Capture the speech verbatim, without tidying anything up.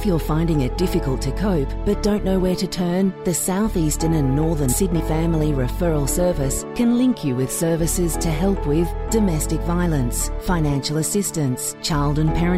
you're finding it difficult to cope but don't know where to turn, the South Eastern and Northern Sydney Family Referral Service can link you with services to help with domestic violence, financial assistance, child and parent